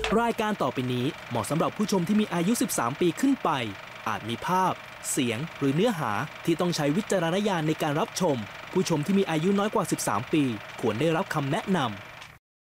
รายการต่อไปนี้เหมาะสำหรับผู้ชมที่มีอายุ 13 ปีขึ้นไป อาจมีภาพ เสียง หรือเนื้อหาที่ต้องใช้วิจารณญาณในการรับชม ผู้ชมที่มีอายุน้อยกว่า 13 ปี ควรได้รับคำแนะนำ